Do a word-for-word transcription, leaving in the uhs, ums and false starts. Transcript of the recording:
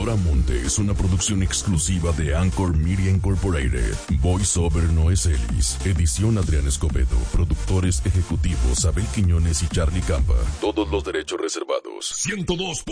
Dora Monte es una producción exclusiva de Anchor Media Incorporated. Voice Over Noé Celis. Edición Adrián Escobedo. Productores ejecutivos Abel Quiñones y Charlie Campa. Todos los derechos reservados. ciento dos